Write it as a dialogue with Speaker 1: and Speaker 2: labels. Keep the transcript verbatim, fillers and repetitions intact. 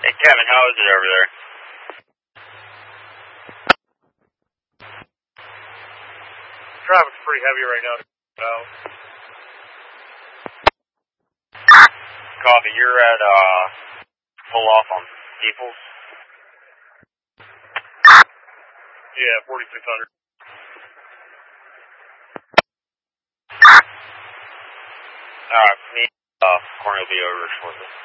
Speaker 1: Hey, Kevin, how is it over there?
Speaker 2: Traffic's pretty heavy right now. So.
Speaker 1: Copy, you're at, uh, pull off on Steeples?
Speaker 2: Yeah, forty-six hundred.
Speaker 1: Alright, me, uh, Corny will be over shortly.